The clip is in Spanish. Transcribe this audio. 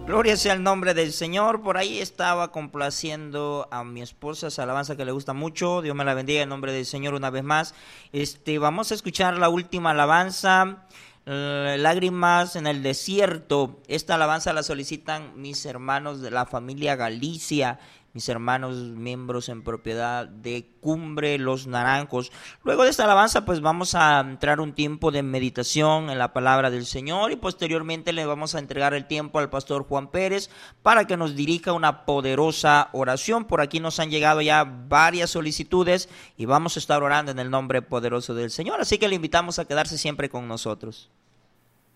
Gloria sea el nombre del Señor. Por ahí estaba complaciendo a mi esposa esa alabanza que le gusta mucho. Dios me la bendiga en nombre del Señor una vez más. Vamos a escuchar la última alabanza, Lágrimas en el desierto. Esta alabanza la solicitan mis hermanos de la familia Galicia, mis hermanos miembros en propiedad de Cumbre Los Naranjos. Luego de esta alabanza pues vamos a entrar un tiempo de meditación en la palabra del Señor y posteriormente le vamos a entregar el tiempo al pastor Juan Pérez para que nos dirija una poderosa oración. Por aquí nos han llegado ya varias solicitudes y vamos a estar orando en el nombre poderoso del Señor, así que le invitamos a quedarse siempre con nosotros.